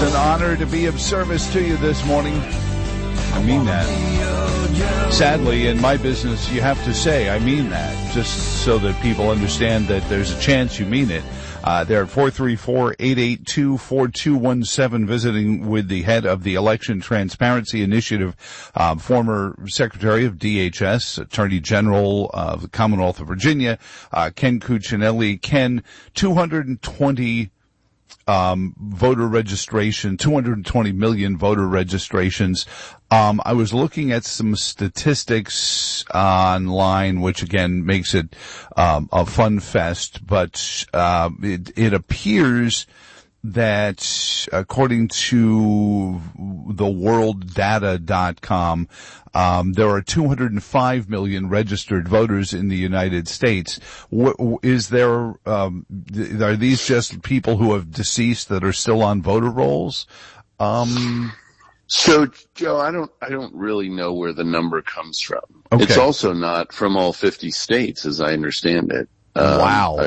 It's an honor to be of service to you this morning. I mean that. Sadly, in my business, you have to say, I mean that, just so that people understand that there's a chance you mean it. They're at 434-882-4217, visiting with the head of the Election Transparency Initiative, former Secretary of DHS, Attorney General of the Commonwealth of Virginia, Ken Cuccinelli. Ken, 220 voter registration, 220 million voter registrations. I was looking at some statistics online, which again makes it a fun fest, but it appears that according to theworlddata.com, there are 205 million registered voters in the United States. Is there, are these just people who have deceased that are still on voter rolls? So, Joe, I don't really know where the number comes from. Okay. It's also not from all 50 states, as I understand it. Wow.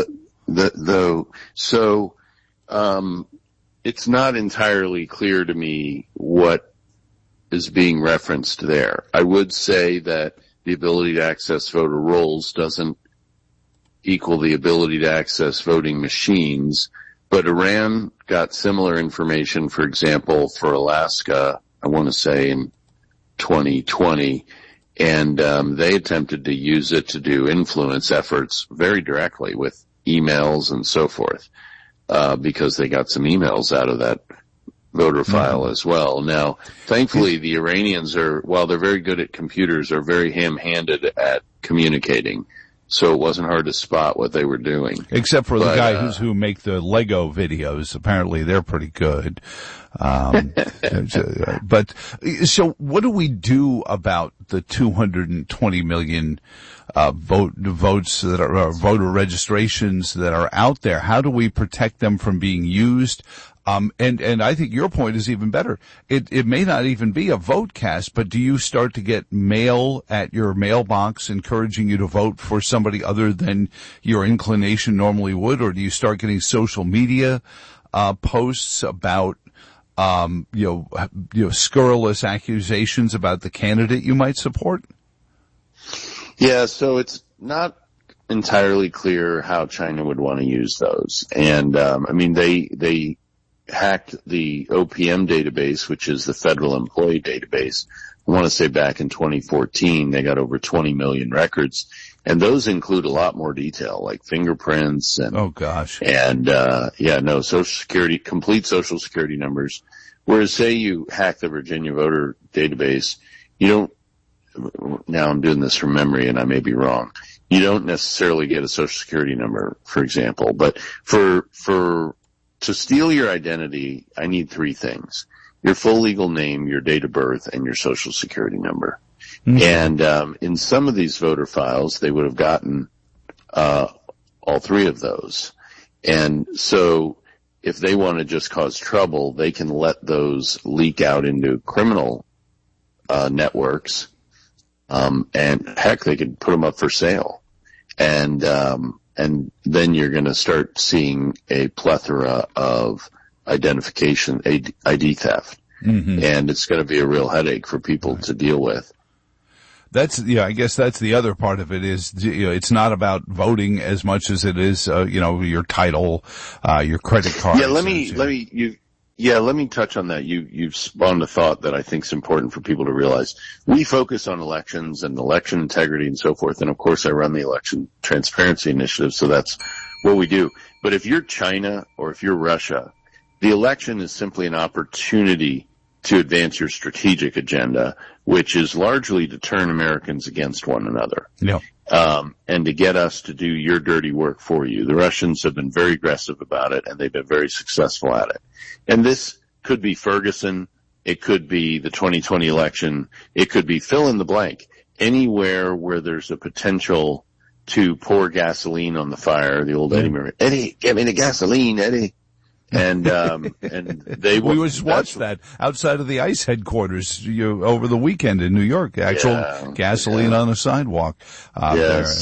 It's not entirely clear to me what is being referenced there. I would say that the ability to access voter rolls doesn't equal the ability to access voting machines, but Iran got similar information, for example, for Alaska, I want to say in 2020, and they attempted to use it to do influence efforts very directly with emails and so forth, because they got some emails out of that voter file as well. Now, thankfully, the Iranians while they're very good at computers, are very ham-handed at communicating. So it wasn't hard to spot what they were doing. Except for the guy who make the Lego videos. Apparently they're pretty good. But, so what do we do about the 220 million, votes that are, voter registrations that are out there? How do we protect them from being used? And I think your point is even better. It may not even be a vote cast, but do you start to get mail at your mailbox encouraging you to vote for somebody other than your inclination normally would? Or do you start getting social media, posts about, scurrilous accusations about the candidate you might support? Yeah, so it's not entirely clear how China would want to use those. And, they hacked the OPM database, which is the federal employee database. I want to say back in 2014, they got over 20 million records, and those include a lot more detail, like fingerprints and Social Security, complete Social Security numbers. Whereas, say you hack the Virginia voter database, you don't. Now I'm doing this from memory, and I may be wrong. You don't necessarily get a Social Security number, for example, but to steal your identity, I need three things: your full legal name, your date of birth, and your Social Security number. Mm-hmm. And in some of these voter files, they would have gotten all three of those. And so if they want to just cause trouble, they can let those leak out into criminal networks. And heck, they could put them up for sale. And then you're going to start seeing a plethora of identification, ID theft. Mm-hmm. And it's going to be a real headache for people to deal with. I guess that's the other part of it is, it's not about voting as much as it is, your title, your credit card. Yeah, let me touch on that. You've spawned a thought that I think is important for people to realize. We focus on elections and election integrity and so forth. And of course I run the Election Transparency Initiative, so that's what we do. But if you're China or if you're Russia, the election is simply an opportunity to advance your strategic agenda, which is largely to turn Americans against one another. Yeah. And to get us to do your dirty work for you. The Russians have been very aggressive about it, and they've been very successful at it. And this could be Ferguson. It could be the 2020 election. It could be fill in the blank. Anywhere where there's a potential to pour gasoline on the fire, the old Eddie Murray. Eddie, give me the gasoline, Eddie. And they we just watched that outside of the ICE headquarters over the weekend in New York. Actual gasoline on the sidewalk.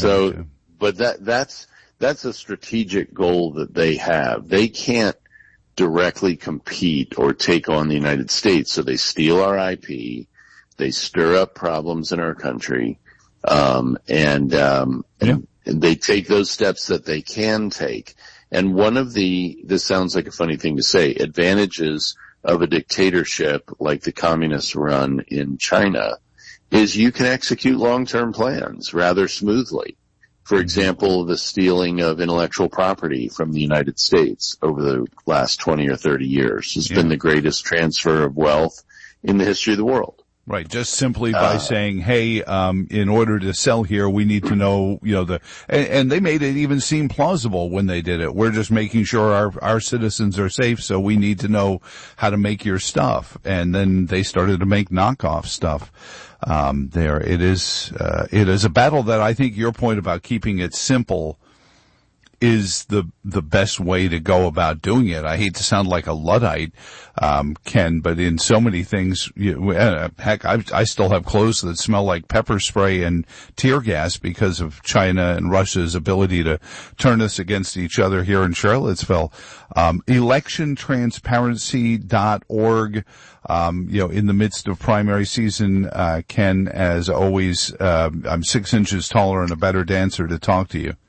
But that's a strategic goal that they have. They can't directly compete or take on the United States. So they steal our IP, they stir up problems in our country, and they take those steps that they can take. And one of this sounds like a funny thing to say, advantages of a dictatorship like the communists run in China is you can execute long-term plans rather smoothly. For example, the stealing of intellectual property from the United States over the last 20 or 30 years has been the greatest transfer of wealth in the history of the world. Right, just simply by saying, hey, in order to sell here, we need to know, and they made it even seem plausible when they did it. We're just making sure our citizens are safe, so we need to know how to make your stuff. And then they started to make knockoff stuff. It is a battle that I think your point about keeping it simple is the best way to go about doing it. I hate to sound like a Luddite, Ken, but in so many things, heck, I still have clothes that smell like pepper spray and tear gas because of China and Russia's ability to turn us against each other here in Charlottesville. Electiontransparency.org. In the midst of primary season, Ken, as always, I'm 6 inches taller and a better dancer to talk to you.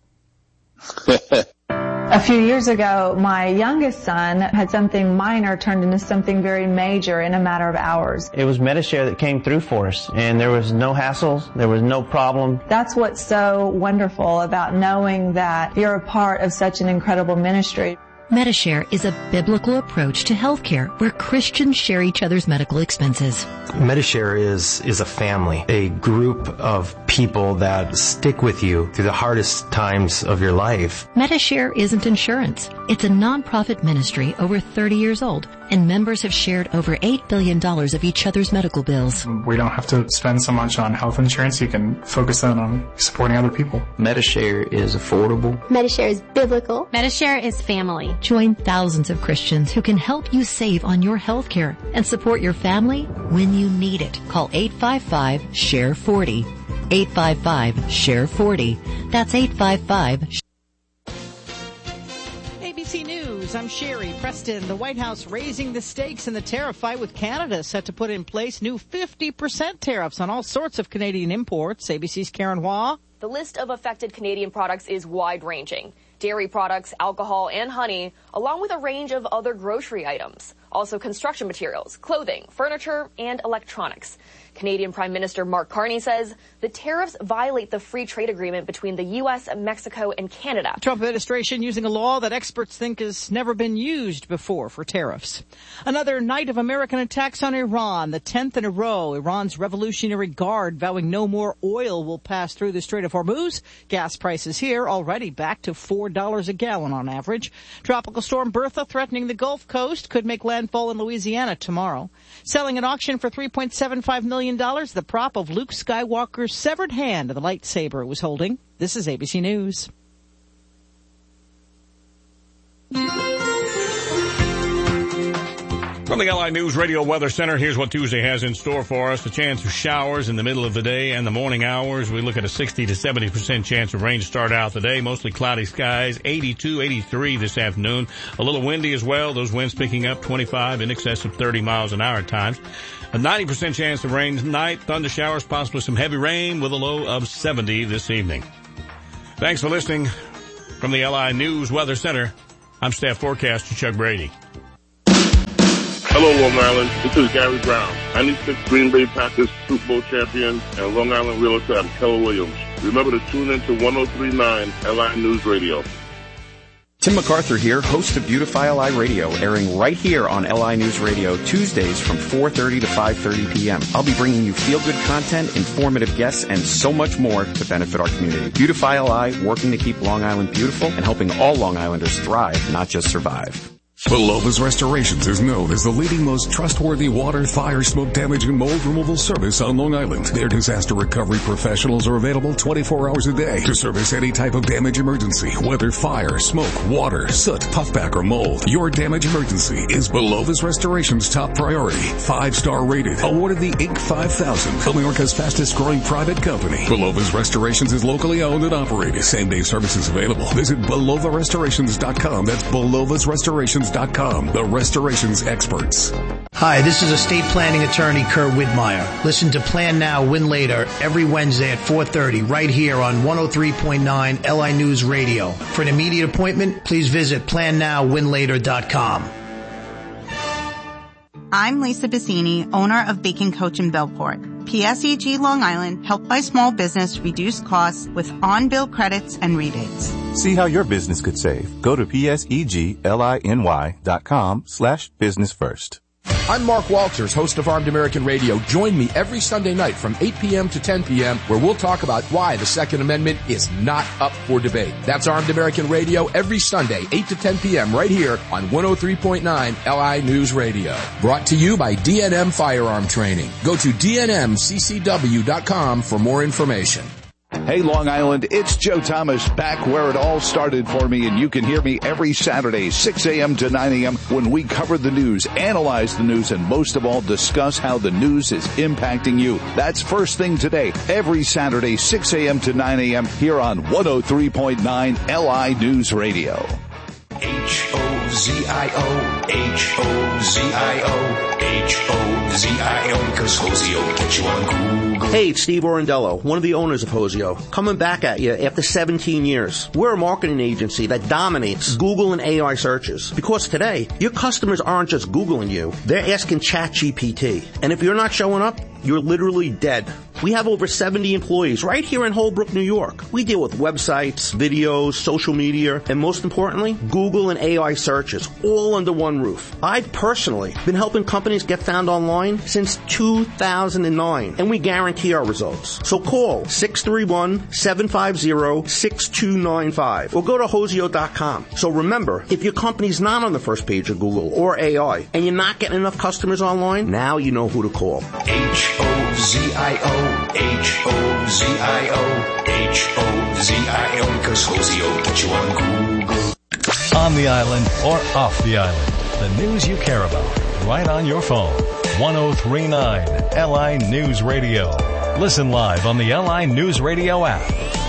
A few years ago, my youngest son had something minor turned into something very major in a matter of hours. It was Medi-Share that came through for us, and there was no hassles, there was no problem. That's what's so wonderful about knowing that you're a part of such an incredible ministry. Medi-Share is a biblical approach to healthcare where Christians share each other's medical expenses. Medi-Share is a family, a group of people that stick with you through the hardest times of your life. Medi-Share isn't insurance. It's a nonprofit ministry over 30 years old, and members have shared over $8 billion of each other's medical bills. We don't have to spend so much on health insurance. You can focus that on supporting other people. Medi-Share is affordable. Medi-Share is biblical. Medi-Share is family. Join thousands of Christians who can help you save on your health care and support your family when you need it. Call 855-SHARE-40. 855-SHARE-40. That's 855 ABC News, I'm Sherry Preston. The White House raising the stakes in the tariff fight with Canada, set to put in place new 50% tariffs on all sorts of Canadian imports. ABC's Karen Hua. The list of affected Canadian products is wide-ranging. Dairy products, alcohol, and honey, along with a range of other grocery items. Also construction materials, clothing, furniture, and electronics. Canadian Prime Minister Mark Carney says the tariffs violate the free trade agreement between the U.S., Mexico, and Canada. The Trump administration using a law that experts think has never been used before for tariffs. Another night of American attacks on Iran, the 10th in a row. Iran's Revolutionary Guard vowing no more oil will pass through the Strait of Hormuz. Gas prices here already back to $4 a gallon on average. Tropical storm Bertha threatening the Gulf Coast could make landfall in Louisiana tomorrow. Selling at auction for $3.75 million, the prop of Luke Skywalker's severed hand of the lightsaber it was holding. This is ABC News. From the LI News Radio Weather Center, here's what Tuesday has in store for us. A chance of showers in the middle of the day and the morning hours. We look at a 60 to 70% chance of rain to start out the day. Mostly cloudy skies, 82, 83 this afternoon. A little windy as well. Those winds picking up 25 in excess of 30 miles an hour at times. A 90% chance of rain tonight. Thunder showers, possibly some heavy rain with a low of 70 this evening. Thanks for listening. From the LI News Weather Center, I'm staff forecaster Chuck Brady. Hello, Long Island. This is Gary Brown, 96 Green Bay Packers Super Bowl champion and Long Island realtor at Keller Williams. Remember to tune in to 103.9 LI News Radio. Tim MacArthur here, host of Beautify LI Radio, airing right here on LI News Radio Tuesdays from 4:30 to 5:30 p.m. I'll be bringing you feel-good content, informative guests, and so much more to benefit our community. Beautify LI, working to keep Long Island beautiful and helping all Long Islanders thrive, not just survive. Belova's Restorations is known as the leading, most trustworthy water, fire, smoke damage, and mold removal service on Long Island. Their disaster recovery professionals are available 24 hours a day to service any type of damage emergency, whether fire, smoke, water, soot, puffback, or mold. Your damage emergency is Belova's Restorations' top priority. 5-star rated, awarded the Inc. 5000, America's fastest growing private company. Belova's Restorations is locally owned and operated. Same-day services available. Visit BelovaRestorations.com. That's BelovaRestorations.com. restorations.com, the restorations experts. Hi, this is estate planning attorney Kurt Whitmire. Listen to Plan Now, Win Later every Wednesday at 4:30 right here on 103.9 LI News Radio. For an immediate appointment, please visit plannowwinlater.com. I'm Lisa Bassini, owner of Baking Coach in Bellport. PSEG Long Island helped by small business reduce costs with on-bill credits and rebates. See how your business could save. Go to PSEGLINY.com/business first. I'm Mark Walters, host of Armed American Radio. Join me every Sunday night from 8 p.m. to 10 p.m. where we'll talk about why the Second Amendment is not up for debate. That's Armed American Radio every Sunday, 8 to 10 p.m. right here on 103.9 LI News Radio. Brought to you by DNM Firearm Training. Go to DNMCCW.com for more information. Hey, Long Island, it's Joe Thomas back where it all started for me, and you can hear me every Saturday, 6 a.m. to 9 a.m. when we cover the news, analyze the news, and most of all, discuss how the news is impacting you. That's First Thing Today, every Saturday, 6 a.m. to 9 a.m. here on 103.9 LI News Radio. H-O-Z-I-O, H-O-Z-I-O, H-O-Z-I-O, because Hosio will get you on Google. Hey, it's Steve Orendello, one of the owners of Hosio, coming back at you after 17 years. We're a marketing agency that dominates Google and AI searches. Because today, your customers aren't just Googling you, they're asking ChatGPT. And if you're not showing up, you're literally dead. We have over 70 employees right here in Holbrook, New York. We deal with websites, videos, social media, and most importantly, Google and AI searches, all under one roof. I've personally been helping companies get found online since 2009, and we guarantee our results. So call 631-750-6295 or go to Hosio.com. So remember, if your company's not on the first page of Google or AI, and you're not getting enough customers online, now you know who to call. H-O-Z-I-O, H-O-Z-I-O, H-O-Z-I-O, because Hosio will get you on Google. On the island or off the island, the news you care about, right on your phone. 103.9 LI News Radio. Listen live on the LI News Radio app.